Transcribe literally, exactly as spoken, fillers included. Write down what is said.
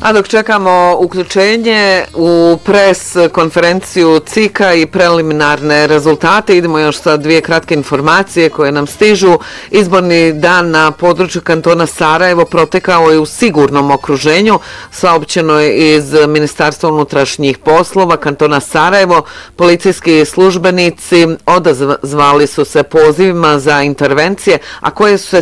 A dok čekamo uključenje u pres konferenciju C I K-a i preliminarne rezultate, idemo još sa dvije kratke informacije koje nam stižu. Izborni dan na području kantona Sarajevo protekao je u sigurnom okruženju. Saopćeno je iz Ministarstva unutrašnjih poslova kantona Sarajevo. Policijski službenici odazvali su se pozivima za intervencije, a koje su se